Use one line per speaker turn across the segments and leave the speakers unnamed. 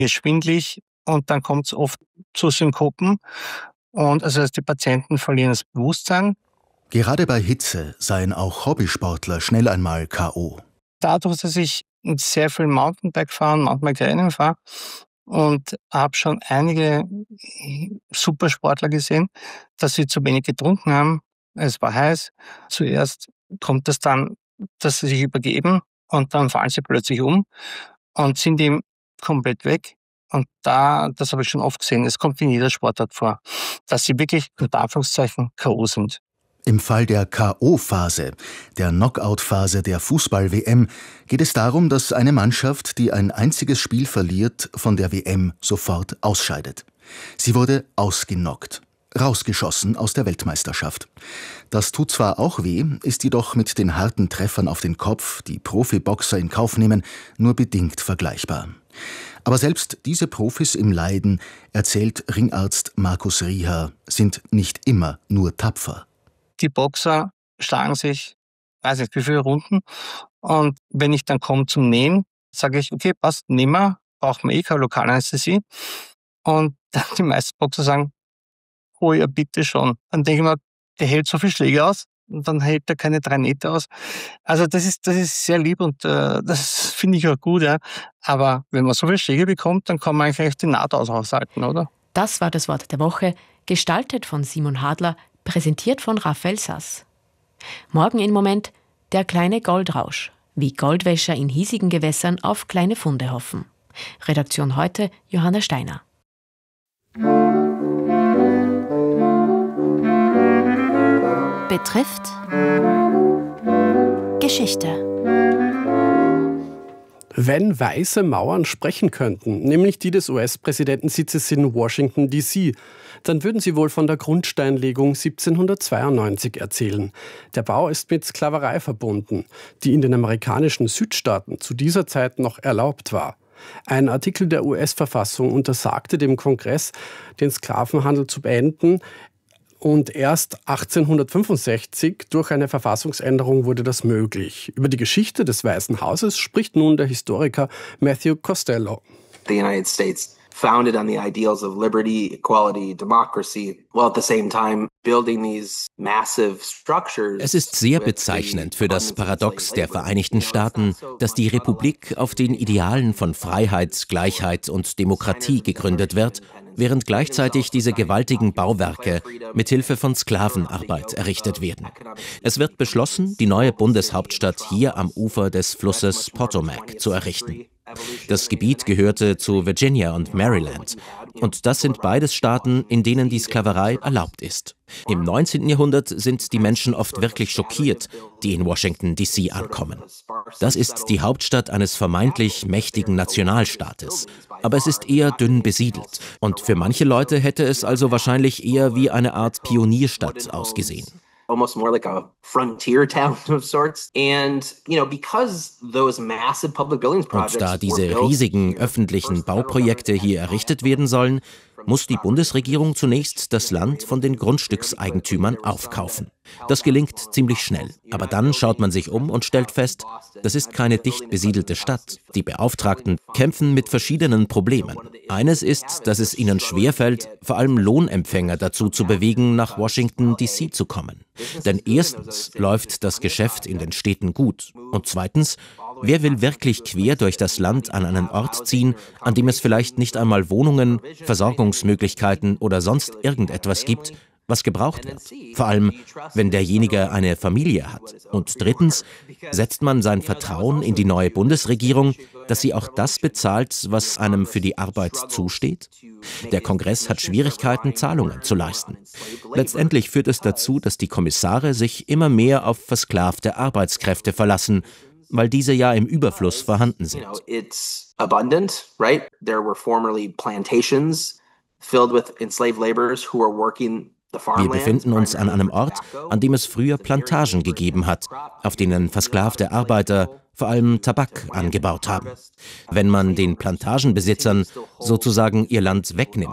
ist schwindelig und dann kommt es oft zu Synkopen. Und also die Patienten verlieren das Bewusstsein.
Gerade bei Hitze seien auch Hobbysportler schnell einmal K.O.
Dadurch, dass ich sehr viel Mountainbike-Rennen fahre und habe schon einige Supersportler gesehen, dass sie zu wenig getrunken haben. Es war heiß. Zuerst kommt es dann, dass sie sich übergeben und dann fallen sie plötzlich um und sind ihm komplett weg. Und das habe ich schon oft gesehen, es kommt in jeder Sportart vor, dass sie wirklich unter Anführungszeichen K.O. sind.
Im Fall der K.O.-Phase, der Knockout-Phase der Fußball-WM, geht es darum, dass eine Mannschaft, die ein einziges Spiel verliert, von der WM sofort ausscheidet. Sie wurde ausgenockt, rausgeschossen aus der Weltmeisterschaft. Das tut zwar auch weh, ist jedoch mit den harten Treffern auf den Kopf, die Profiboxer in Kauf nehmen, nur bedingt vergleichbar. Aber selbst diese Profis im Leiden, erzählt Ringarzt Markus Rieher, sind nicht immer nur tapfer.
Die Boxer schlagen sich, weiß nicht wie viele Runden. Und wenn ich dann komme zum Nähen, sage ich, okay, passt, nehmen wir, brauchen wir keine Lokalanästhesie. Und dann die meisten Boxer sagen, oh ja, bitte schon. Dann denke ich mir, der hält so viele Schläge aus und dann hält er keine 3 Nähte aus. Also das ist sehr lieb und das finde ich auch gut. Ja. Aber wenn man so viele Schläge bekommt, dann kann man eigentlich die Naht aushalten, oder?
Das war das Wort der Woche, gestaltet von Simon Hadler, präsentiert von Raphael Sass. Morgen im Moment der kleine Goldrausch, wie Goldwäscher in hiesigen Gewässern auf kleine Funde hoffen. Redaktion heute Johanna Steiner.
Betrifft Geschichte.
Wenn weiße Mauern sprechen könnten, nämlich die des US-Präsidentensitzes in Washington, D.C., dann würden sie wohl von der Grundsteinlegung 1792 erzählen. Der Bau ist mit Sklaverei verbunden, die in den amerikanischen Südstaaten zu dieser Zeit noch erlaubt war. Ein Artikel der US-Verfassung untersagte dem Kongress, den Sklavenhandel zu beenden. Und erst 1865 durch eine Verfassungsänderung wurde das möglich. Über die Geschichte des Weißen Hauses spricht nun der Historiker Matthew Costello.
The United States founded on the ideals of liberty, equality, democracy, while at the same time building these massive structures.
Es ist sehr bezeichnend für das Paradox der Vereinigten Staaten, dass die Republik auf den Idealen von Freiheit, Gleichheit und Demokratie gegründet wird, während gleichzeitig diese gewaltigen Bauwerke mit Hilfe von Sklavenarbeit errichtet werden. Es wird beschlossen, die neue Bundeshauptstadt hier am Ufer des Flusses Potomac zu errichten. Das Gebiet gehörte zu Virginia und Maryland. Und das sind beides Staaten, in denen die Sklaverei erlaubt ist. Im 19. Jahrhundert sind die Menschen oft wirklich schockiert, die in Washington, D.C. ankommen. Das ist die Hauptstadt eines vermeintlich mächtigen Nationalstaates. Aber es ist eher dünn besiedelt. Und für manche Leute hätte es also wahrscheinlich eher wie eine Art Pionierstadt ausgesehen.
Almost more like a frontier town of sorts. And, because those massive public buildings projects
Und da diese riesigen öffentlichen Bauprojekte hier errichtet werden sollen, muss die Bundesregierung zunächst das Land von den Grundstückseigentümern aufkaufen. Das gelingt ziemlich schnell. Aber dann schaut man sich um und stellt fest, das ist keine dicht besiedelte Stadt. Die Beauftragten kämpfen mit verschiedenen Problemen. Eines ist, dass es ihnen schwerfällt, vor allem Lohnempfänger dazu zu bewegen, nach Washington, D.C. zu kommen. Denn erstens läuft das Geschäft in den Städten gut. Und zweitens, wer will wirklich quer durch das Land an einen Ort ziehen, an dem es vielleicht nicht einmal Wohnungen, Versorgungsmöglichkeiten oder sonst irgendetwas gibt, was gebraucht wird. Vor allem, wenn derjenige eine Familie hat. Und drittens setzt man sein Vertrauen in die neue Bundesregierung, dass sie auch das bezahlt, was einem für die Arbeit zusteht? Der Kongress hat Schwierigkeiten, Zahlungen zu leisten. Letztendlich führt es dazu, dass die Kommissare sich immer mehr auf versklavte Arbeitskräfte verlassen, weil diese ja im Überfluss vorhanden sind.
It's abundant, right? There were formerly plantations filled with enslaved laborers who were working.
Wir befinden uns an einem Ort, an dem es früher Plantagen gegeben hat, auf denen versklavte Arbeiter vor allem Tabak angebaut haben. Wenn man den Plantagenbesitzern sozusagen ihr Land wegnimmt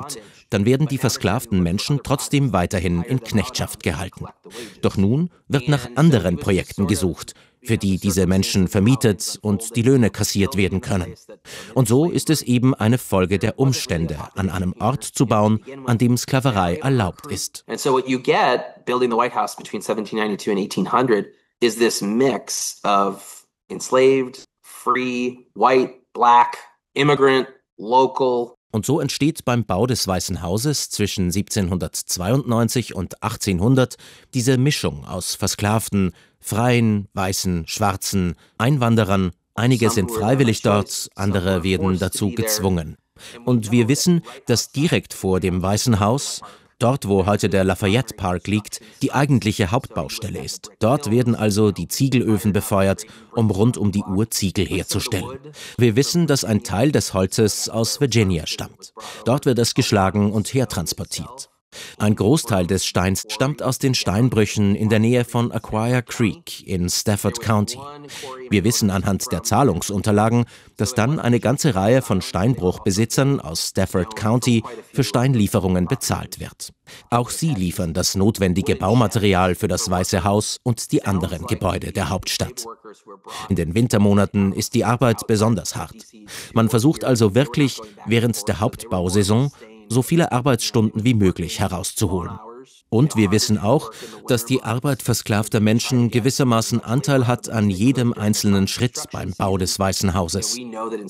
dann werden die versklavten Menschen trotzdem weiterhin in Knechtschaft gehalten. Doch nun wird nach anderen Projekten gesucht, für die diese Menschen vermietet und die Löhne kassiert werden können. Und so ist es eben eine Folge der Umstände, an einem Ort zu bauen, an dem Sklaverei erlaubt ist.
And so what you get building the White House between 1792 and 1800 is this mix of enslaved, free, white, black, immigrant, local.
Und so entsteht beim Bau des Weißen Hauses zwischen 1792 und 1800 diese Mischung aus Versklavten, Freien, Weißen, Schwarzen, Einwanderern. Einige sind freiwillig dort, andere werden dazu gezwungen. Und wir wissen, dass direkt vor dem Weißen Haus, dort wo heute der Lafayette Park liegt, die eigentliche Hauptbaustelle ist. Dort werden also die Ziegelöfen befeuert, um rund um die Uhr Ziegel herzustellen. Wir wissen, dass ein Teil des Holzes aus Virginia stammt. Dort wird es geschlagen und hertransportiert. Ein Großteil des Steins stammt aus den Steinbrüchen in der Nähe von Aquia Creek in Stafford County. Wir wissen anhand der Zahlungsunterlagen, dass dann eine ganze Reihe von Steinbruchbesitzern aus Stafford County für Steinlieferungen bezahlt wird. Auch sie liefern das notwendige Baumaterial für das Weiße Haus und die anderen Gebäude der Hauptstadt. In den Wintermonaten ist die Arbeit besonders hart. Man versucht also wirklich, während der Hauptbausaison so viele Arbeitsstunden wie möglich herauszuholen. Und wir wissen auch, dass die Arbeit versklavter Menschen gewissermaßen Anteil hat an jedem einzelnen Schritt beim Bau des Weißen Hauses.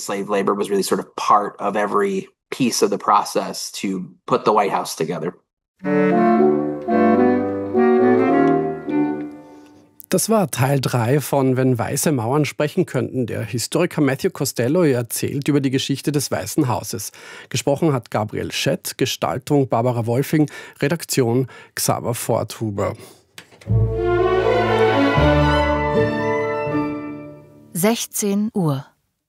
Das war Teil 3 von Wenn weiße Mauern sprechen könnten. Der Historiker Matthew Costello erzählt über die Geschichte des Weißen Hauses. Gesprochen hat Gabriel Schett, Gestaltung Barbara Wolfing, Redaktion Xaver Forthuber.
16 Uhr.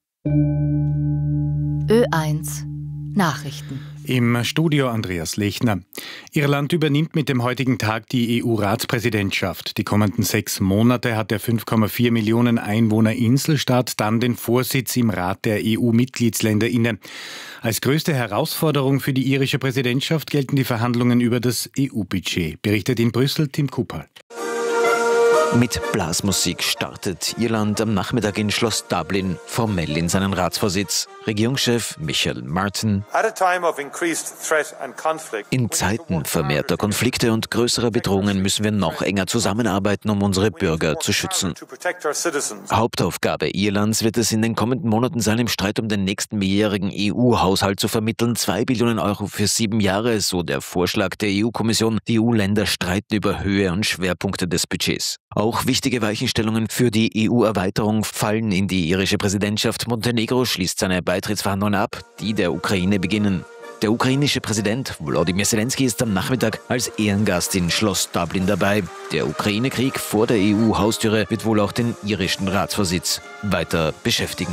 Ö1 Nachrichten.
Im Studio Andreas Lechner. Irland übernimmt mit dem heutigen Tag die EU-Ratspräsidentschaft. Die kommenden 6 Monate hat der 5,4 Millionen Einwohner Inselstaat dann den Vorsitz im Rat der EU-Mitgliedsländer inne. Als größte Herausforderung für die irische Präsidentschaft gelten die Verhandlungen über das EU-Budget, berichtet in Brüssel Tim Kupal.
Mit Blasmusik startet Irland am Nachmittag in Schloss Dublin formell in seinen Ratsvorsitz. Regierungschef Michael Martin. In Zeiten vermehrter Konflikte und größerer Bedrohungen müssen wir noch enger zusammenarbeiten, um unsere Bürger zu schützen. Hauptaufgabe Irlands wird es in den kommenden Monaten sein, im Streit um den nächsten mehrjährigen EU-Haushalt zu vermitteln. 2 Billionen Euro für 7 Jahre, so der Vorschlag der EU-Kommission. Die EU-Länder streiten über Höhe und Schwerpunkte des Budgets. Auch wichtige Weichenstellungen für die EU-Erweiterung fallen in die irische Präsidentschaft. Montenegro schließt seine Beitrittsverhandlungen ab, die der Ukraine beginnen. Der ukrainische Präsident Volodymyr Zelensky ist am Nachmittag als Ehrengast in Schloss Dublin dabei. Der Ukraine-Krieg vor der EU-Haustüre wird wohl auch den irischen Ratsvorsitz weiter beschäftigen.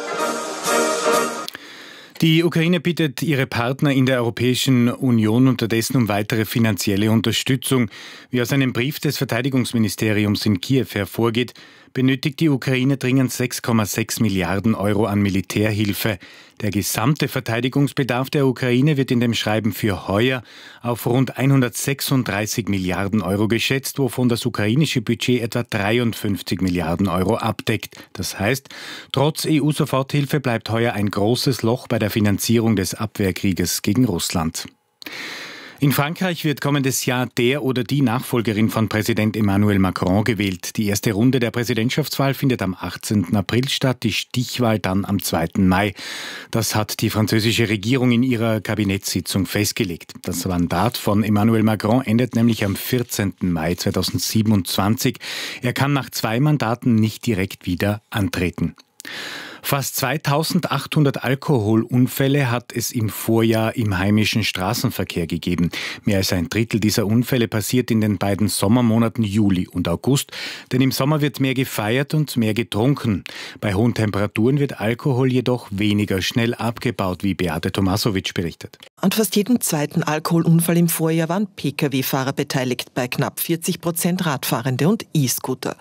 Die Ukraine bittet ihre Partner in der Europäischen Union unterdessen um weitere finanzielle Unterstützung. Wie aus einem Brief des Verteidigungsministeriums in Kiew hervorgeht, benötigt die Ukraine dringend 6,6 Milliarden Euro an Militärhilfe. Der gesamte Verteidigungsbedarf der Ukraine wird in dem Schreiben für heuer auf rund 136 Milliarden Euro geschätzt, wovon das ukrainische Budget etwa 53 Milliarden Euro abdeckt. Das heißt, trotz EU-Soforthilfe bleibt heuer ein großes Loch bei der Finanzierung des Abwehrkrieges gegen Russland. In Frankreich wird kommendes Jahr der oder die Nachfolgerin von Präsident Emmanuel Macron gewählt. Die erste Runde der Präsidentschaftswahl findet am 18. April statt, die Stichwahl dann am 2. Mai. Das hat die französische Regierung in ihrer Kabinettssitzung festgelegt. Das Mandat von Emmanuel Macron endet nämlich am 14. Mai 2027. Er kann nach 2 Mandaten nicht direkt wieder antreten. Fast 2800 Alkoholunfälle hat es im Vorjahr im heimischen Straßenverkehr gegeben. Mehr als ein Drittel dieser Unfälle passiert in den beiden Sommermonaten Juli und August. Denn im Sommer wird mehr gefeiert und mehr getrunken. Bei hohen Temperaturen wird Alkohol jedoch weniger schnell abgebaut, wie Beate Tomasovic berichtet.
An fast jedem zweiten Alkoholunfall im Vorjahr waren Pkw-Fahrer beteiligt, bei knapp 40% Radfahrende und E-Scooter.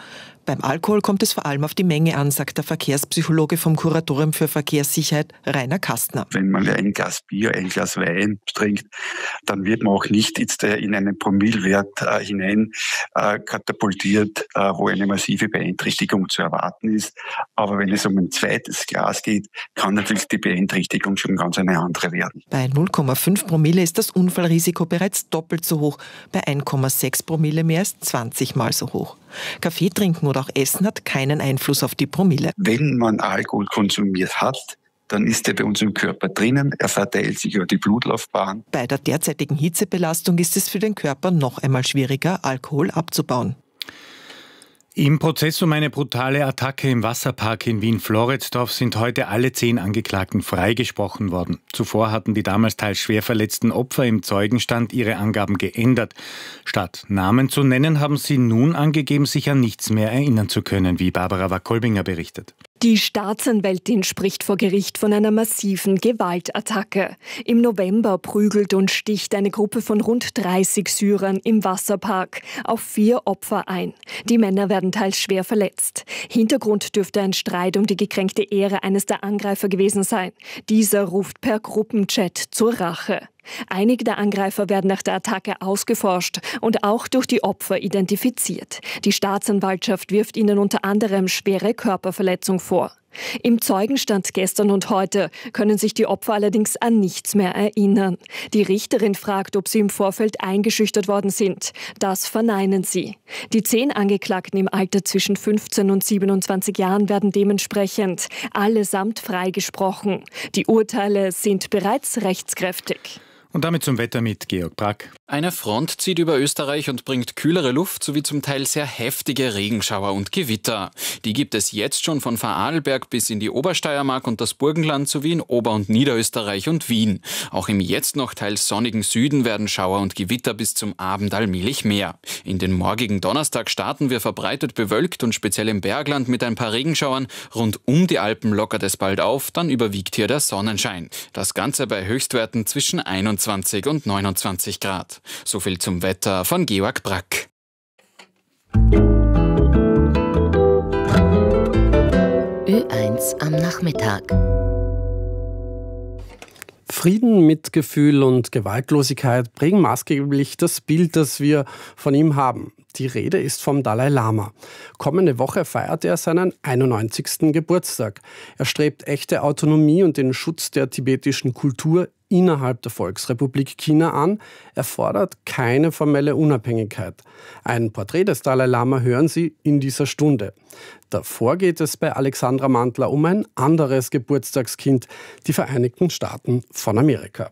Beim Alkohol kommt es vor allem auf die Menge an, sagt der Verkehrspsychologe vom Kuratorium für Verkehrssicherheit Rainer Kastner.
Wenn man ein Glas Bier, ein Glas Wein trinkt, dann wird man auch nicht jetzt in einen Promillewert hinein katapultiert, wo eine massive Beeinträchtigung zu erwarten ist. Aber wenn es um ein zweites Glas geht, kann natürlich die Beeinträchtigung schon ganz eine andere werden.
Bei 0,5 Promille ist das Unfallrisiko bereits doppelt so hoch, bei 1,6 Promille mehr als 20 Mal so hoch. Kaffee trinken oder auch Essen hat keinen Einfluss auf die Promille.
Wenn man Alkohol konsumiert hat, dann ist er bei uns im Körper drinnen, er verteilt sich über die Blutlaufbahn.
Bei der derzeitigen Hitzebelastung ist es für den Körper noch einmal schwieriger, Alkohol abzubauen.
Im Prozess um eine brutale Attacke im Wasserpark in Wien-Floridsdorf sind heute alle 10 Angeklagten freigesprochen worden. Zuvor hatten die damals teils schwer verletzten Opfer im Zeugenstand ihre Angaben geändert. Statt Namen zu nennen, haben sie nun angegeben, sich an nichts mehr erinnern zu können, wie Barbara Wack-Kolbinger berichtet.
Die Staatsanwältin spricht vor Gericht von einer massiven Gewaltattacke. Im November prügelt und sticht eine Gruppe von rund 30 Syrern im Wasserpark auf 4 Opfer ein. Die Männer werden teils schwer verletzt. Hintergrund dürfte ein Streit um die gekränkte Ehre eines der Angreifer gewesen sein. Dieser ruft per Gruppenchat zur Rache. Einige der Angreifer werden nach der Attacke ausgeforscht und auch durch die Opfer identifiziert. Die Staatsanwaltschaft wirft ihnen unter anderem schwere Körperverletzung vor. Im Zeugenstand gestern und heute können sich die Opfer allerdings an nichts mehr erinnern. Die Richterin fragt, ob sie im Vorfeld eingeschüchtert worden sind. Das verneinen sie. Die 10 Angeklagten im Alter zwischen 15 und 27 Jahren werden dementsprechend allesamt freigesprochen. Die Urteile sind bereits rechtskräftig.
Und damit zum Wetter mit Georg Brack.
Eine Front zieht über Österreich und bringt kühlere Luft sowie zum Teil sehr heftige Regenschauer und Gewitter. Die gibt es jetzt schon von Vorarlberg bis in die Obersteiermark und das Burgenland sowie in Ober- und Niederösterreich und Wien. Auch im jetzt noch teils sonnigen Süden werden Schauer und Gewitter bis zum Abend allmählich mehr. In den morgigen Donnerstag starten wir verbreitet bewölkt und speziell im Bergland mit ein paar Regenschauern. Rund um die Alpen lockert es bald auf, dann überwiegt hier der Sonnenschein. Das Ganze bei Höchstwerten zwischen 21 und 29 Grad. So viel zum Wetter von Georg Brack.
Ö1 am Nachmittag.
Frieden, Mitgefühl und Gewaltlosigkeit prägen maßgeblich das Bild, das wir von ihm haben. Die Rede ist vom Dalai Lama. Kommende Woche feiert er seinen 91. Geburtstag. Er strebt echte Autonomie und den Schutz der tibetischen Kultur innerhalb der Volksrepublik China an. Er fordert keine formelle Unabhängigkeit. Ein Porträt des Dalai Lama hören Sie in dieser Stunde. Davor geht es bei Alexandra Mantler um ein anderes Geburtstagskind, die Vereinigten Staaten von Amerika.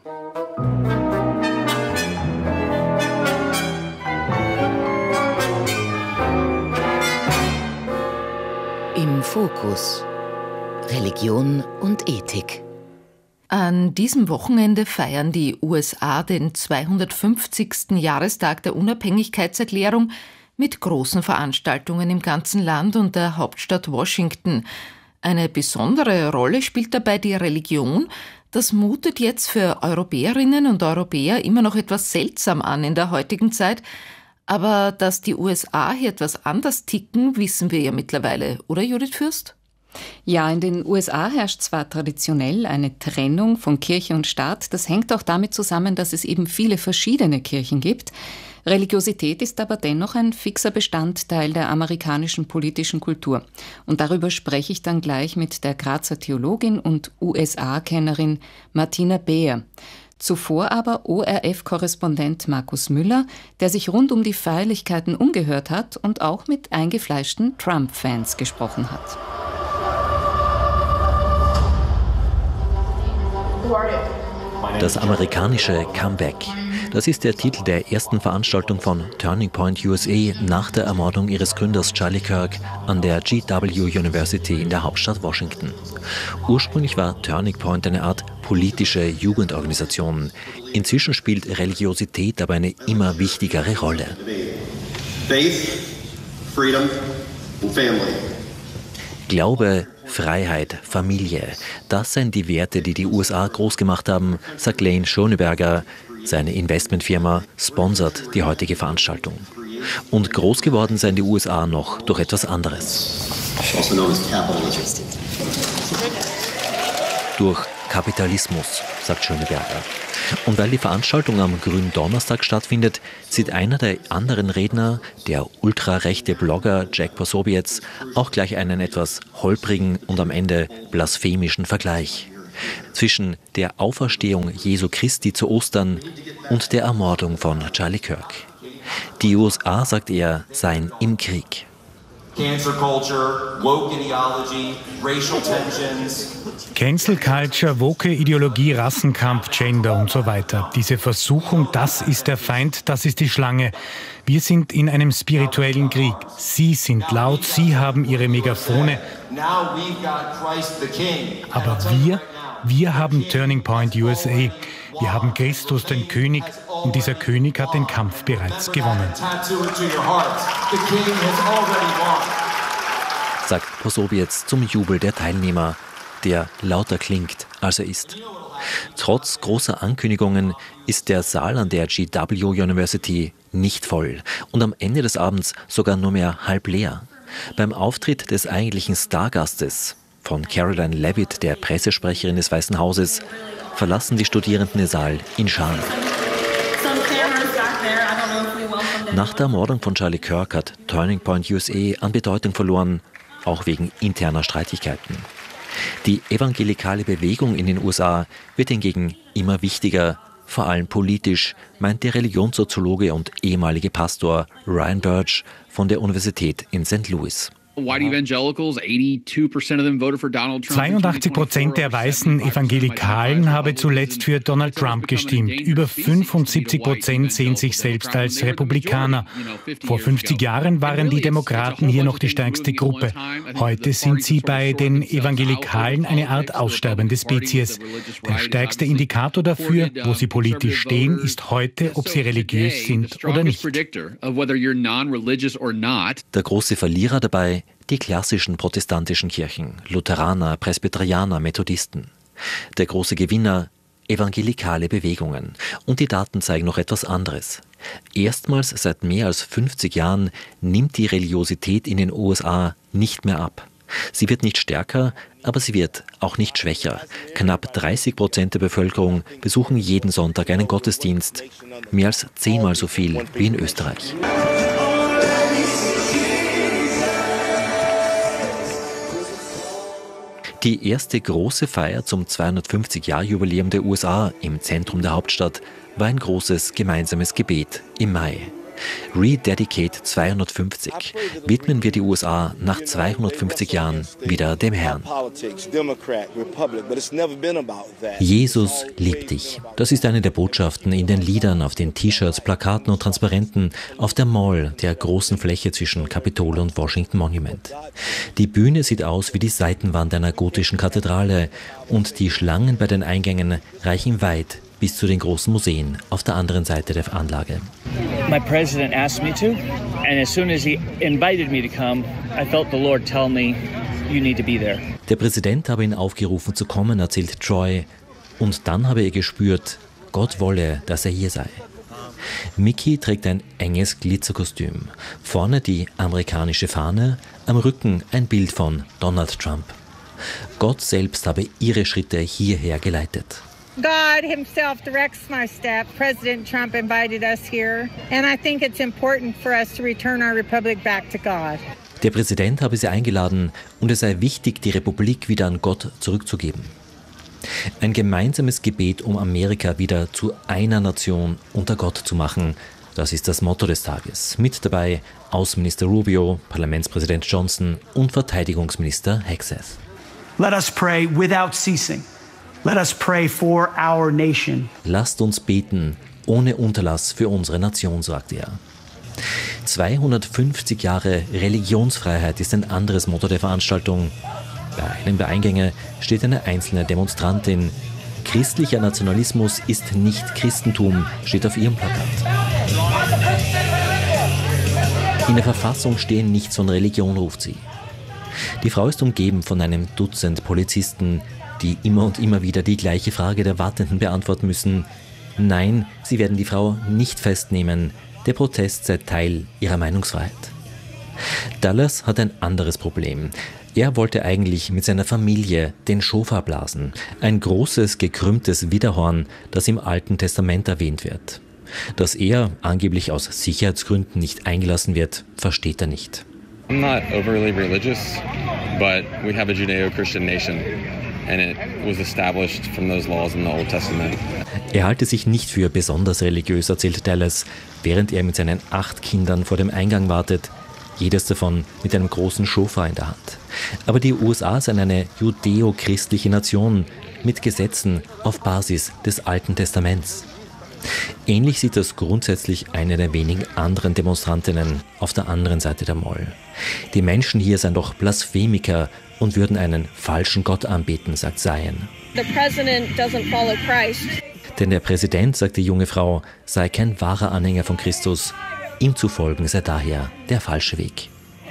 Im Fokus. Religion und Ethik.
An diesem Wochenende feiern die USA den 250. Jahrestag der Unabhängigkeitserklärung mit großen Veranstaltungen im ganzen Land und der Hauptstadt Washington. Eine besondere Rolle spielt dabei die Religion. Das mutet jetzt für Europäerinnen und Europäer immer noch etwas seltsam an in der heutigen Zeit. Aber dass die USA hier etwas anders ticken, wissen wir ja mittlerweile, oder Judith Fürst?
Ja, in den USA herrscht zwar traditionell eine Trennung von Kirche und Staat, das hängt auch damit zusammen, dass es eben viele verschiedene Kirchen gibt. Religiosität ist aber dennoch ein fixer Bestandteil der amerikanischen politischen Kultur. Und darüber spreche ich dann gleich mit der Grazer Theologin und USA-Kennerin Martina Beer. Zuvor aber ORF-Korrespondent Markus Müller, der sich rund um die Feierlichkeiten umgehört hat und auch mit eingefleischten Trump-Fans gesprochen hat.
Das amerikanische Comeback. Das ist der Titel der ersten Veranstaltung von Turning Point USA nach der Ermordung ihres Gründers Charlie Kirk an der GW University in der Hauptstadt Washington. Ursprünglich war Turning Point eine Art politische Jugendorganisation. Inzwischen spielt Religiosität aber eine immer wichtigere Rolle.
Faith, freedom and family.
Glaube, Freiheit, Familie, das sind die Werte, die die USA groß gemacht haben, sagt Lane Schoneberger. Seine Investmentfirma sponsert die heutige Veranstaltung. Und groß geworden seien die USA noch durch etwas anderes. Durch Kapitalismus, sagt Schöneberger. Und weil die Veranstaltung am grünen Donnerstag stattfindet, sieht einer der anderen Redner, der ultrarechte Blogger Jack Posobiec, auch gleich einen etwas holprigen und am Ende blasphemischen Vergleich zwischen der Auferstehung Jesu Christi zu Ostern und der Ermordung von Charlie Kirk. Die USA, sagt er, seien im Krieg.
Cancel culture, woke ideology, racial tensions.
Cancel Culture, woke Ideologie, Rassenkampf, Gender und so weiter. Diese Versuchung, das ist der Feind, das ist die Schlange. Wir sind in einem spirituellen Krieg. Sie sind laut, sie haben ihre Megafone. Aber wir haben Turning Point USA. Wir haben Christus, den König, und dieser König hat den Kampf bereits gewonnen.
Sagt Posobiec zum Jubel der Teilnehmer, der lauter klingt, als er ist. Trotz großer Ankündigungen ist der Saal an der GW University nicht voll und am Ende des Abends sogar nur mehr halb leer. Beim Auftritt des eigentlichen Stargastes, von Caroline Leavitt, der Pressesprecherin des Weißen Hauses, verlassen die Studierenden den Saal in Scharen. Nach der Ermordung von Charlie Kirk hat Turning Point USA an Bedeutung verloren, auch wegen interner Streitigkeiten. Die evangelikale Bewegung in den USA wird hingegen immer wichtiger, vor allem politisch, meint der Religionssoziologe und ehemalige Pastor Ryan Burge von der Universität in St. Louis.
82% der weißen Evangelikalen habe zuletzt für Donald Trump gestimmt. Über 75% sehen sich selbst als Republikaner. Vor 50 Jahren waren die Demokraten hier noch die stärkste Gruppe. Heute sind sie bei den Evangelikalen eine Art aussterbende Spezies. Der stärkste Indikator dafür, wo sie politisch stehen, ist heute, ob sie religiös sind oder nicht.
Der große Verlierer dabei: die klassischen protestantischen Kirchen, Lutheraner, Presbyterianer, Methodisten. Der große Gewinner: evangelikale Bewegungen. Und die Daten zeigen noch etwas anderes. Erstmals seit mehr als 50 Jahren nimmt die Religiosität in den USA nicht mehr ab. Sie wird nicht stärker, aber sie wird auch nicht schwächer. Knapp 30% der Bevölkerung besuchen jeden Sonntag einen Gottesdienst. Mehr als 10-mal so viel wie in Österreich. Die erste große Feier zum 250-Jahr-Jubiläum der USA im Zentrum der Hauptstadt war ein großes gemeinsames Gebet im Mai. Rededicate 250 widmen wir die USA nach 250 Jahren wieder dem Herrn. Jesus liebt dich. Das ist eine der Botschaften in den Liedern, auf den T-Shirts, Plakaten und Transparenten auf der Mall, der großen Fläche zwischen Capitol und Washington Monument. Die Bühne sieht aus wie die Seitenwand einer gotischen Kathedrale und die Schlangen bei den Eingängen reichen weit bis zu den großen Museen auf der anderen Seite der Anlage.
My president asked me to, and as soon as he invited me to come, I felt the Lord tell me, you need to be there.
Der Präsident habe ihn aufgerufen zu kommen, erzählt Troy, und dann habe er gespürt, Gott wolle, dass er hier sei. Mickey trägt ein enges Glitzerkostüm, vorne die amerikanische Fahne, am Rücken ein Bild von Donald Trump. Gott selbst habe ihre Schritte hierher geleitet.
God himself directs my step. President Trump invited us here, and I think it's important for us to return our republic back to God.
Der Präsident habe sie eingeladen und es sei wichtig, die Republik wieder an Gott zurückzugeben. Ein gemeinsames Gebet, um Amerika wieder zu einer Nation unter Gott zu machen. Das ist das Motto des Tages. Mit dabei Außenminister Rubio, Parlamentspräsident Johnson und Verteidigungsminister Hegseth.
Let us pray without ceasing. Let us pray for our nation.
Lasst uns beten, ohne Unterlass für unsere Nation, sagt er. 250 Jahre Religionsfreiheit ist ein anderes Motto der Veranstaltung. Bei einem der Eingänge steht eine einzelne Demonstrantin. Christlicher Nationalismus ist nicht Christentum, steht auf ihrem Plakat. In der Verfassung stehen nichts von Religion, ruft sie. Die Frau ist umgeben von einem Dutzend Polizisten, die immer und immer wieder die gleiche Frage der Wartenden beantworten müssen. Nein, sie werden die Frau nicht festnehmen.
Der Protest sei Teil ihrer Meinungsfreiheit. Dallas hat ein anderes Problem. Er wollte eigentlich mit seiner Familie den Schofar blasen, ein großes, gekrümmtes Widderhorn, das im Alten Testament erwähnt wird. Dass er angeblich aus Sicherheitsgründen nicht eingelassen wird, versteht er nicht.
I'm not overly religious, but we have a Judeo-Christian nation and it was established from those laws in the Old Testament.
Er halte sich nicht für besonders religiös, erzählt Dallas, während er mit seinen 8 Kindern vor dem Eingang wartet, jedes davon mit einem großen Schofar in der Hand. Aber die USA sind eine judäo-christliche Nation mit Gesetzen auf Basis des Alten Testaments. Ähnlich sieht das grundsätzlich eine der wenigen anderen Demonstrantinnen auf der anderen Seite der Mall. Die Menschen hier seien doch Blasphemiker und würden einen falschen Gott anbeten, sagt Zion.
The president doesn't follow Christ.
Denn der Präsident, sagt die junge Frau, sei kein wahrer Anhänger von Christus. Ihm zu folgen sei daher der falsche Weg.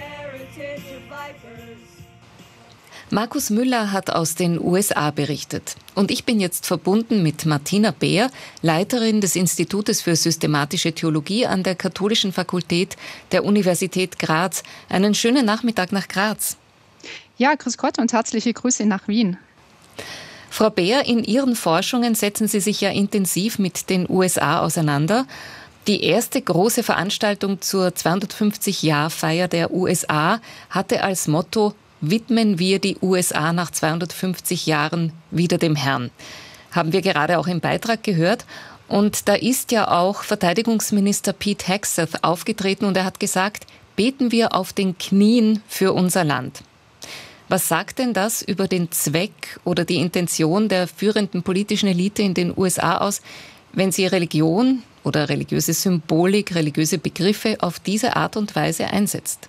Markus Müller hat aus den USA berichtet. Und ich bin jetzt verbunden mit Martina Beer, Leiterin des Institutes für systematische Theologie an der Katholischen Fakultät der Universität Graz. Einen schönen Nachmittag nach Graz.
Ja, grüß Gott und herzliche Grüße nach Wien.
Frau Beer, in Ihren Forschungen setzen Sie sich ja intensiv mit den USA auseinander. Die erste große Veranstaltung zur 250-Jahr-Feier der USA hatte als Motto: Widmen wir die USA nach 250 Jahren wieder dem Herrn. Haben wir gerade auch im Beitrag gehört. Und da ist ja auch Verteidigungsminister Pete Hegseth aufgetreten und er hat gesagt, beten wir auf den Knien für unser Land. Was sagt denn das über den Zweck oder die Intention der führenden politischen Elite in den USA aus, wenn sie Religion oder religiöse Symbolik, religiöse Begriffe auf diese Art und Weise einsetzt?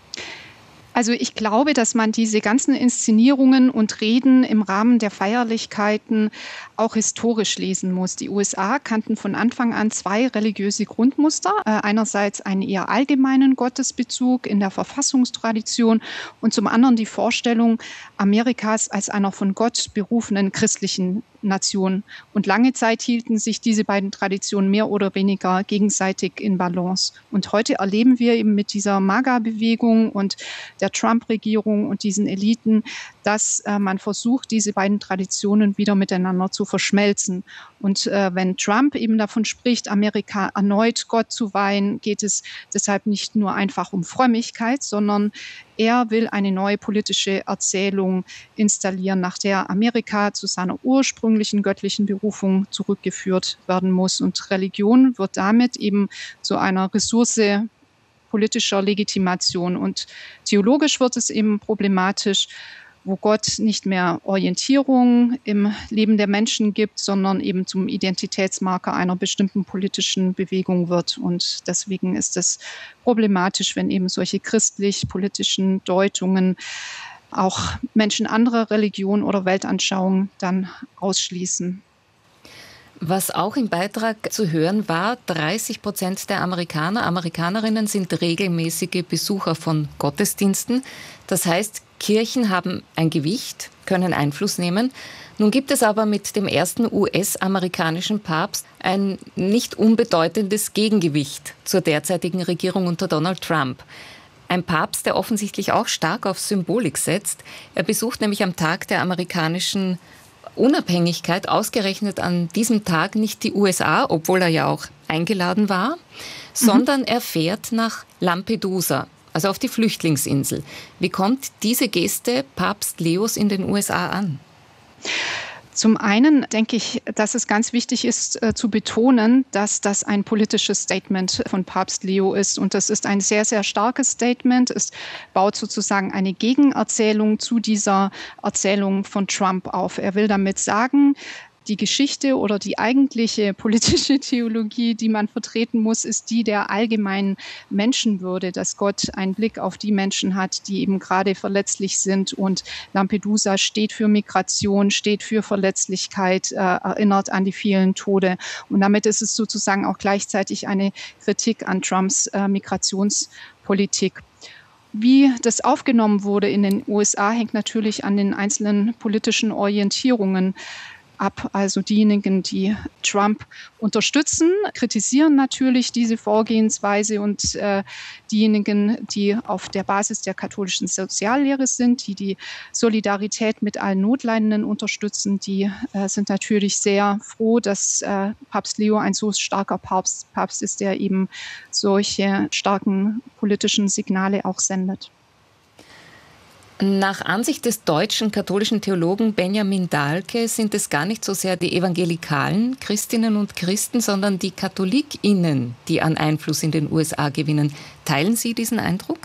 Also ich glaube, dass man diese ganzen Inszenierungen und Reden im Rahmen der Feierlichkeiten auch historisch lesen muss. Die USA kannten von Anfang an 2 religiöse Grundmuster. Einerseits einen eher allgemeinen Gottesbezug in der Verfassungstradition und zum anderen die Vorstellung Amerikas als einer von Gott berufenen christlichen Nation. Und lange Zeit hielten sich diese beiden Traditionen mehr oder weniger gegenseitig in Balance. Und heute erleben wir eben mit dieser MAGA-Bewegung und der Trump-Regierung und diesen Eliten, dass man versucht, diese beiden Traditionen wieder miteinander zu verschmelzen. Und wenn Trump eben davon spricht, Amerika erneut Gott zu weihen, geht es deshalb nicht nur einfach um Frömmigkeit, sondern er will eine neue politische Erzählung installieren, nach der Amerika zu seiner ursprünglichen göttlichen Berufung zurückgeführt werden muss. Und Religion wird damit eben zu einer Ressource politischer Legitimation. Und theologisch wird es eben problematisch, wo Gott nicht mehr Orientierung im Leben der Menschen gibt, sondern eben zum Identitätsmarker einer bestimmten politischen Bewegung wird. Und deswegen ist es problematisch, wenn eben solche christlich-politischen Deutungen auch Menschen anderer Religion oder Weltanschauung dann ausschließen.
Was auch im Beitrag zu hören war, 30% der Amerikanerinnen sind regelmäßige Besucher von Gottesdiensten. Das heißt, Kirchen haben ein Gewicht, können Einfluss nehmen. Nun gibt es aber mit dem ersten US-amerikanischen Papst ein nicht unbedeutendes Gegengewicht zur derzeitigen Regierung unter Donald Trump. Ein Papst, der offensichtlich auch stark auf Symbolik setzt. Er besucht nämlich am Tag der amerikanischen Unabhängigkeit ausgerechnet an diesem Tag nicht die USA, obwohl er ja auch eingeladen war, sondern er fährt nach Lampedusa, also auf die Flüchtlingsinsel. Wie kommt diese Geste Papst Leos in den USA an?
Zum einen denke ich, dass es ganz wichtig ist zu betonen, dass das ein politisches Statement von Papst Leo ist. Und das ist ein sehr, sehr starkes Statement. Es baut sozusagen eine Gegenerzählung zu dieser Erzählung von Trump auf. Er will damit sagen, die Geschichte oder die eigentliche politische Theologie, die man vertreten muss, ist die der allgemeinen Menschenwürde, dass Gott einen Blick auf die Menschen hat, die eben gerade verletzlich sind. Und Lampedusa steht für Migration, steht für Verletzlichkeit, erinnert an die vielen Tode. Und damit ist es sozusagen auch gleichzeitig eine Kritik an Trumps Migrationspolitik. Wie das aufgenommen wurde in den USA, hängt natürlich an den einzelnen politischen Orientierungen. ab. Also diejenigen, die Trump unterstützen, kritisieren natürlich diese Vorgehensweise und diejenigen, die auf der Basis der katholischen Soziallehre sind, die die Solidarität mit allen Notleidenden unterstützen, die sind natürlich sehr froh, dass Papst Leo ein so starker Papst ist, der eben solche starken politischen Signale auch sendet.
Nach Ansicht des deutschen katholischen Theologen Benjamin Dahlke sind es gar nicht so sehr die evangelikalen Christinnen und Christen, sondern die KatholikInnen, die an Einfluss in den USA gewinnen. Teilen Sie diesen Eindruck?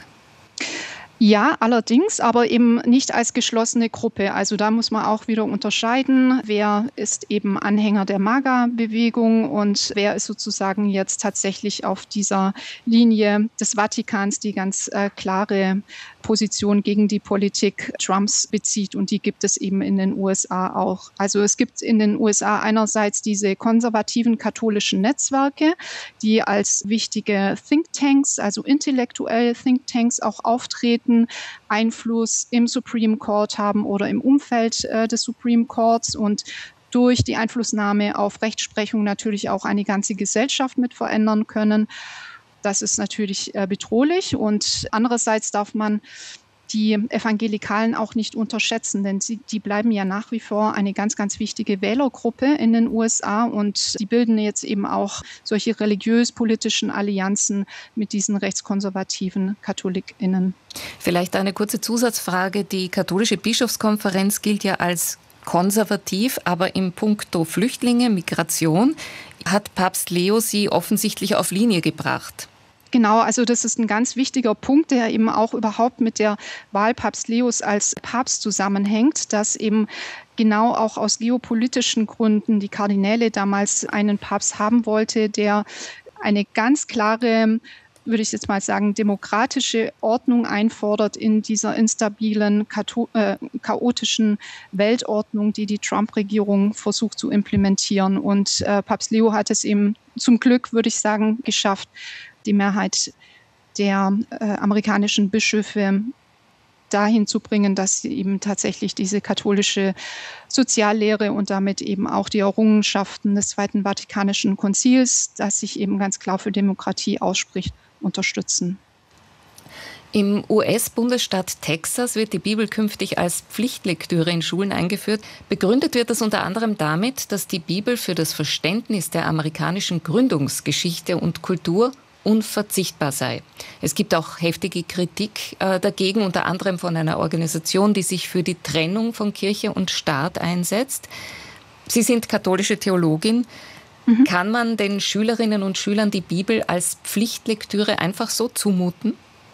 Ja, allerdings, aber eben nicht als geschlossene Gruppe. Also da muss man auch wieder unterscheiden, wer ist eben Anhänger der MAGA-Bewegung und wer ist sozusagen jetzt tatsächlich auf dieser Linie des Vatikans, die ganz klare Position gegen die Politik Trumps bezieht, und die gibt es eben in den USA auch. Also es gibt in den USA einerseits diese konservativen katholischen Netzwerke, die als wichtige Thinktanks, also intellektuelle Thinktanks auch auftreten, Einfluss im Supreme Court haben oder im Umfeld des Supreme Courts und durch die Einflussnahme auf Rechtsprechung natürlich auch eine ganze Gesellschaft mit verändern können. Das ist natürlich bedrohlich, und andererseits darf man die Evangelikalen auch nicht unterschätzen, denn die bleiben ja nach wie vor eine ganz, ganz wichtige Wählergruppe in den USA, und die bilden jetzt eben auch solche religiös-politischen Allianzen mit diesen rechtskonservativen KatholikInnen.
Vielleicht eine kurze Zusatzfrage. Die katholische Bischofskonferenz gilt ja als konservativ, aber im Punkto Flüchtlinge, Migration hat Papst Leo sie offensichtlich auf Linie gebracht.
Genau, also das ist ein ganz wichtiger Punkt, der eben auch überhaupt mit der Wahl Papst Leos als Papst zusammenhängt, dass eben genau auch aus geopolitischen Gründen die Kardinäle damals einen Papst haben wollte, der eine ganz klare, würde ich jetzt mal sagen, demokratische Ordnung einfordert in dieser instabilen, chaotischen Weltordnung, die die Trump-Regierung versucht zu implementieren. Und Papst Leo hat es eben zum Glück, würde ich sagen, geschafft, die Mehrheit der amerikanischen Bischöfe dahin zu bringen, dass sie eben tatsächlich diese katholische Soziallehre und damit eben auch die Errungenschaften des Zweiten Vatikanischen Konzils, das sich eben ganz klar für Demokratie ausspricht, unterstützen.
Im US-Bundesstaat Texas wird die Bibel künftig als Pflichtlektüre in Schulen eingeführt. Begründet wird das unter anderem damit, dass die Bibel für das Verständnis der amerikanischen Gründungsgeschichte und Kultur unverzichtbar sei. Es gibt auch heftige Kritik dagegen, unter anderem von einer Organisation, die sich für die Trennung von Kirche und Staat einsetzt. Sie sind katholische Theologin. Kann man den Schülerinnen und Schülern die Bibel als Pflichtlektüre einfach so zumuten?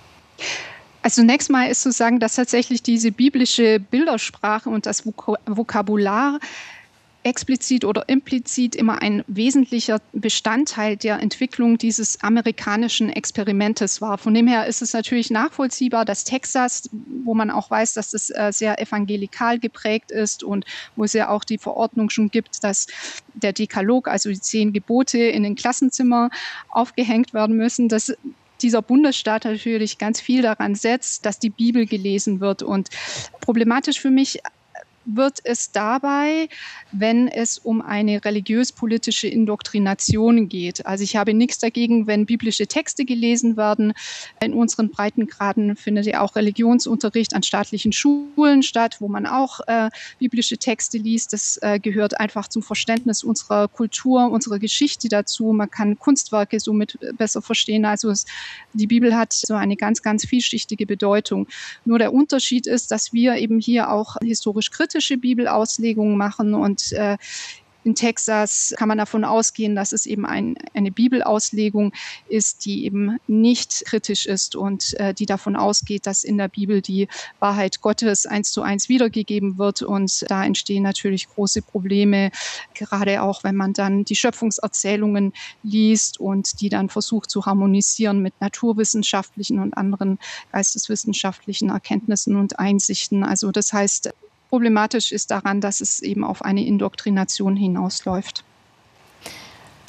Also zunächst mal ist zu sagen, dass tatsächlich diese biblische Bildersprache und das Vokabular explizit oder implizit immer ein wesentlicher Bestandteil der Entwicklung dieses amerikanischen Experimentes war. Von dem her ist es natürlich nachvollziehbar, dass Texas, wo man auch weiß, dass es sehr evangelikal geprägt ist und wo es ja auch die Verordnung schon gibt, dass der Dekalog, also die 10 Gebote in den Klassenzimmer aufgehängt werden müssen, dass dieser Bundesstaat natürlich ganz viel daran setzt, dass die Bibel gelesen wird. Und problematisch für mich wird es dabei, wenn es um eine religiös-politische Indoktrination geht. Also ich habe nichts dagegen, wenn biblische Texte gelesen werden. In unseren Breitengraden findet ja auch Religionsunterricht an staatlichen Schulen statt, wo man auch biblische Texte liest. Das gehört einfach zum Verständnis unserer Kultur, unserer Geschichte dazu. Man kann Kunstwerke somit besser verstehen. Also die Bibel hat so eine ganz, ganz vielschichtige Bedeutung. Nur der Unterschied ist, dass wir eben hier auch historisch kritische Bibelauslegungen machen, und in Texas kann man davon ausgehen, dass es eben eine Bibelauslegung ist, die eben nicht kritisch ist und die davon ausgeht, dass in der Bibel die Wahrheit Gottes 1:1 wiedergegeben wird, und da entstehen natürlich große Probleme, gerade auch wenn man dann die Schöpfungserzählungen liest und die dann versucht zu harmonisieren mit naturwissenschaftlichen und anderen geisteswissenschaftlichen Erkenntnissen und Einsichten. Also das heißt, problematisch ist daran, dass es eben auf eine Indoktrination hinausläuft.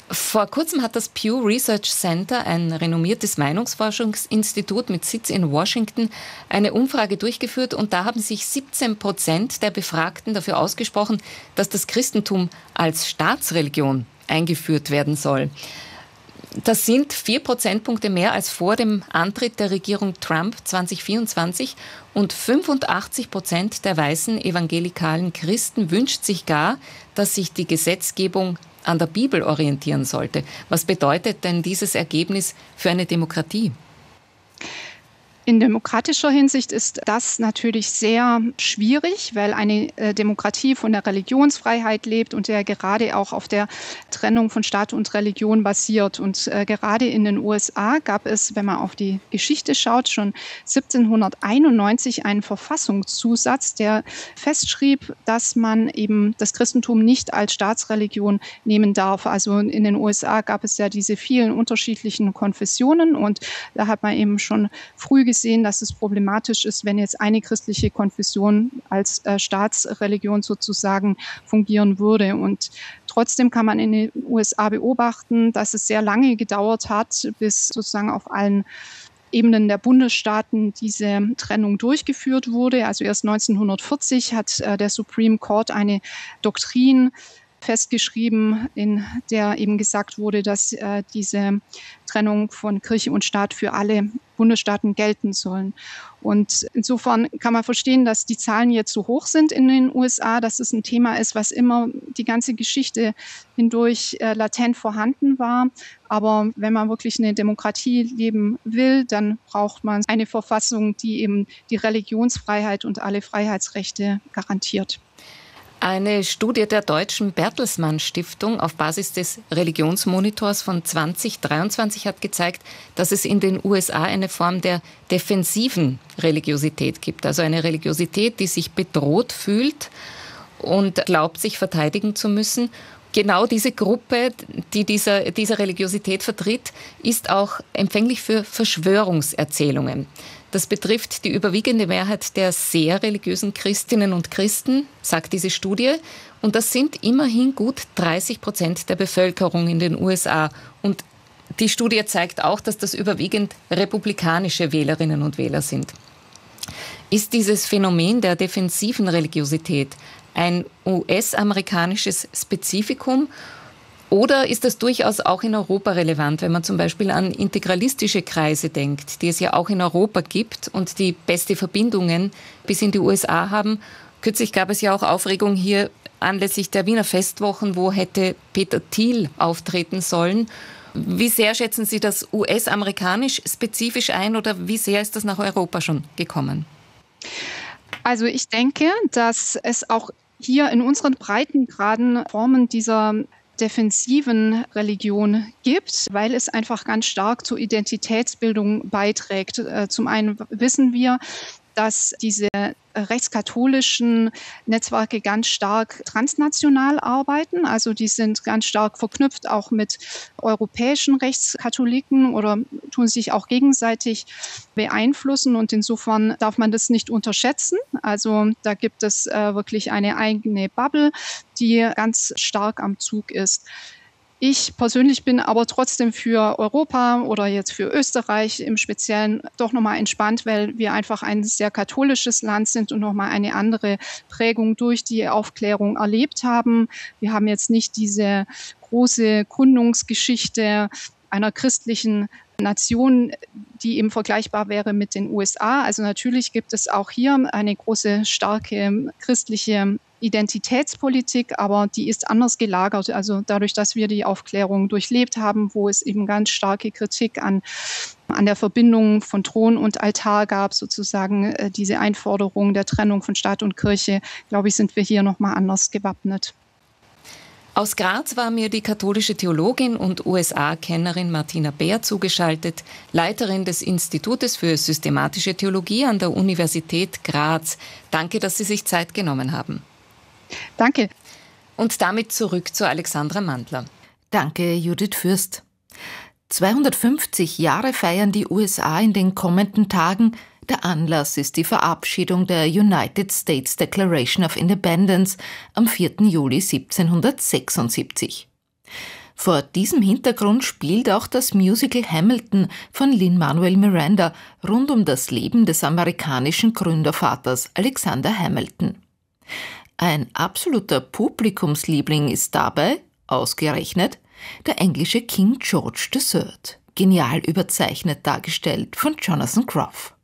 Vor kurzem hat das Pew Research Center, ein renommiertes Meinungsforschungsinstitut mit Sitz in Washington, eine Umfrage durchgeführt und da haben sich 17% der Befragten dafür ausgesprochen, dass das Christentum als Staatsreligion eingeführt werden soll. Das sind 4 Prozentpunkte mehr als vor dem Antritt der Regierung Trump 2024 und 85% der weißen evangelikalen Christen wünscht sich gar, dass sich die Gesetzgebung an der Bibel orientieren sollte. Was bedeutet denn dieses Ergebnis für eine Demokratie?
In demokratischer Hinsicht ist das natürlich sehr schwierig, weil eine Demokratie von der Religionsfreiheit lebt und ja gerade auch auf der Trennung von Staat und Religion basiert. Und gerade in den USA gab es, wenn man auf die Geschichte schaut, schon 1791 einen Verfassungszusatz, der festschrieb, dass man eben das Christentum nicht als Staatsreligion nehmen darf. Also in den USA gab es ja diese vielen unterschiedlichen Konfessionen und da hat man eben schon früh gesehen, dass es problematisch ist, wenn jetzt eine christliche Konfession als Staatsreligion sozusagen fungieren würde. Und trotzdem kann man in den USA beobachten, dass es sehr lange gedauert hat, bis sozusagen auf allen Ebenen der Bundesstaaten diese Trennung durchgeführt wurde. Also erst 1940 hat der Supreme Court eine Doktrin festgeschrieben, in der eben gesagt wurde, dass diese Trennung von Kirche und Staat für alle Bundesstaaten gelten sollen. Und insofern kann man verstehen, dass die Zahlen jetzt so hoch sind in den USA, dass es ein Thema ist, was immer die ganze Geschichte hindurch latent vorhanden war. Aber wenn man wirklich eine Demokratie leben will, dann braucht man eine Verfassung, die eben die Religionsfreiheit und alle Freiheitsrechte garantiert.
Eine Studie der Deutschen Bertelsmann Stiftung auf Basis des Religionsmonitors von 2023 hat gezeigt, dass es in den USA eine Form der defensiven Religiosität gibt. Also eine Religiosität, die sich bedroht fühlt und glaubt, sich verteidigen zu müssen. Genau diese Gruppe, die diese Religiosität vertritt, ist auch empfänglich für Verschwörungserzählungen. Das betrifft die überwiegende Mehrheit der sehr religiösen Christinnen und Christen, sagt diese Studie. Und das sind immerhin gut 30% der Bevölkerung in den USA. Und die Studie zeigt auch, dass das überwiegend republikanische Wählerinnen und Wähler sind. Ist dieses Phänomen der defensiven Religiosität ein US-amerikanisches Spezifikum? Oder ist das durchaus auch in Europa relevant, wenn man zum Beispiel an integralistische Kreise denkt, die es ja auch in Europa gibt und die beste Verbindungen bis in die USA haben? Kürzlich gab es ja auch Aufregung hier anlässlich der Wiener Festwochen, wo hätte Peter Thiel auftreten sollen. Wie sehr schätzen Sie das US-amerikanisch spezifisch ein oder wie sehr ist das nach Europa schon gekommen?
Also ich denke, dass es auch hier in unseren Breitengraden Formen dieser defensiven Religion gibt, weil es einfach ganz stark zur Identitätsbildung beiträgt. Zum einen wissen wir, dass diese rechtskatholischen Netzwerke ganz stark transnational arbeiten. Also die sind ganz stark verknüpft auch mit europäischen Rechtskatholiken oder tun sich auch gegenseitig beeinflussen. Und insofern darf man das nicht unterschätzen. Also da gibt es wirklich eine eigene Bubble, die ganz stark am Zug ist. Ich persönlich bin aber trotzdem für Europa oder jetzt für Österreich im Speziellen doch nochmal entspannt, weil wir einfach ein sehr katholisches Land sind und nochmal eine andere Prägung durch die Aufklärung erlebt haben. Wir haben jetzt nicht diese große Gründungsgeschichte einer christlichen Nation, die eben vergleichbar wäre mit den USA. Also natürlich gibt es auch hier eine große, starke christliche Identitätspolitik, aber die ist anders gelagert. Also dadurch, dass wir die Aufklärung durchlebt haben, wo es eben ganz starke Kritik an der Verbindung von Thron und Altar gab, sozusagen diese Einforderung der Trennung von Staat und Kirche, glaube ich, sind wir hier nochmal anders gewappnet.
Aus Graz war mir die katholische Theologin und USA-Kennerin Martina Beer zugeschaltet, Leiterin des Institutes für systematische Theologie an der Universität Graz. Danke, dass Sie sich Zeit genommen haben.
Danke.
Und damit zurück zu Alexandra Mandler.
Danke, Judith Fürst. 250 Jahre feiern die USA in den kommenden Tagen. Der Anlass ist die Verabschiedung der United States Declaration of Independence am 4. Juli 1776. Vor diesem Hintergrund spielt auch das Musical Hamilton von Lin-Manuel Miranda rund um das Leben des amerikanischen Gründervaters Alexander Hamilton. Ein absoluter Publikumsliebling ist dabei, ausgerechnet, der englische King George III, genial überzeichnet dargestellt von Jonathan Groff.